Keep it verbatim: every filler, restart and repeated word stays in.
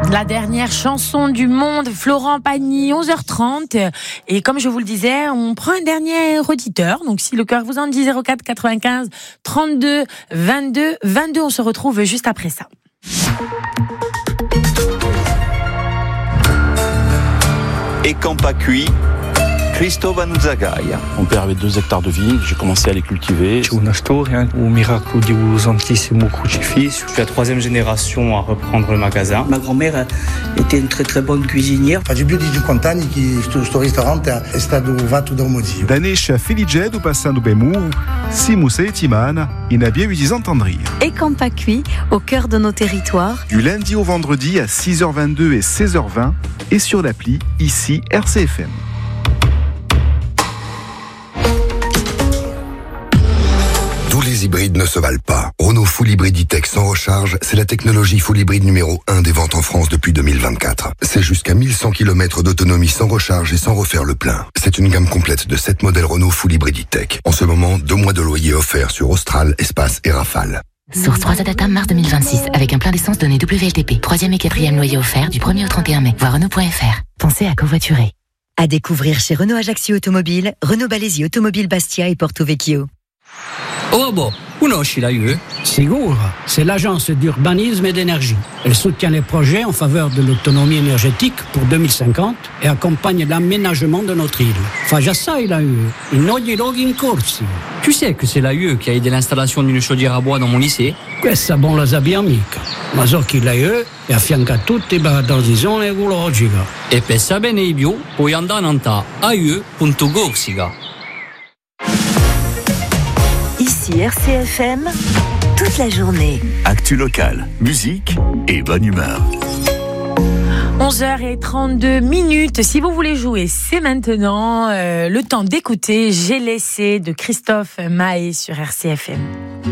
La dernière chanson du monde, Florent Pagny, onze heures trente. Et comme je vous le disais, on prend un dernier auditeur. Donc si le cœur vous en dit, zéro quatre quatre-vingt-quinze trente-deux vingt-deux vingt-deux. On se retrouve juste après ça. Et quand pas cuit, Christophe Anuzagaia. Mon père avait deux hectares de vignes, j'ai commencé à les cultiver. C'è una storia, un miracolo di un Santissimo Crocifisso. Je suis la troisième génération à reprendre le magasin. Ma grand-mère était une très très bonne cuisinière. Faccio più di cinquanta anni che questo ristorante è stato fatto da un mio zio. Da nasce felice do passando bemu, siamo settimane in abbia disentendrir. Et quand pas cuit, au cœur de nos territoires. Du lundi au vendredi à six heures vingt-deux et seize heures vingt et sur l'appli ici R C F M. Tous les hybrides ne se valent pas. Renault Full Hybrid E-Tech sans recharge, c'est la technologie Full Hybrid numéro un des ventes en France depuis deux mille vingt-quatre. C'est jusqu'à mille cent kilomètres d'autonomie sans recharge et sans refaire le plein. C'est une gamme complète de sept modèles Renault Full Hybrid E-Tech. En ce moment, deux mois de loyer offerts sur Austral, Espace et Rafale. Source trois Data mars deux mille vingt-six, avec un plein d'essence donné W L T P. Troisième et quatrième loyer offert du premier au trente et un mai. Voir Renault point F R. Pensez à covoiturer. À découvrir chez Renault Ajaccio Automobile, Renault Balesi Automobile Bastia et Porto Vecchio. Oh boh, conosci la U E? Sicuro, c'est l'agence d'urbanisme et d'énergie. Elle soutient les projets en faveur de l'autonomie énergétique pour deux mille cinquante et accompagne l'aménagement de notre île. Fa già sai la U E, in ogni luogo in corsi. Tu sais que c'est la U E qui a aidé l'installation d'une chaudière à bois dans mon lycée? Questa bon la sappiamo mica, ma so che la U E è affianca tutti per la transizione ecologica. E per sapere i più, puoi andare a a u e punto corsica. Ici R C F M, toute la journée. Actu locale, musique et bonne humeur. onze heures trente-deux minutes. Si vous voulez jouer, c'est maintenant. Euh, le temps d'écouter J'ai laissé de Christophe Maé sur R C F M.